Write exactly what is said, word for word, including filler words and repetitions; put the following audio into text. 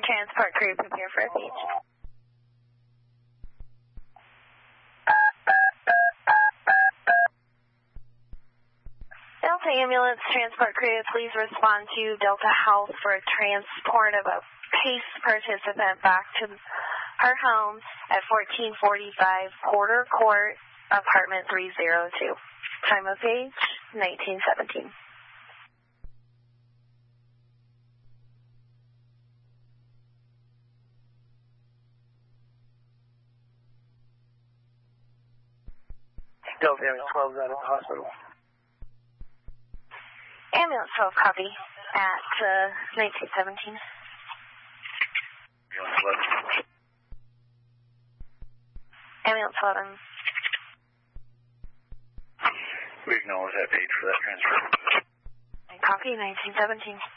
Transport crew, prepare for approach. Delta Ambulance Transport crew, please respond to Delta Health for transport of a PACE participant back to her home at fourteen forty-five Porter Court, apartment three oh two. Time of age, nineteen seventeen. Delta Ambulance twelve is out of the hospital. Ambulance twelve, copy, at uh, nineteen seventeen. Ambulance eleven. Ambulance eleven. We acknowledge that page for that transfer. Copy, nineteen seventeen.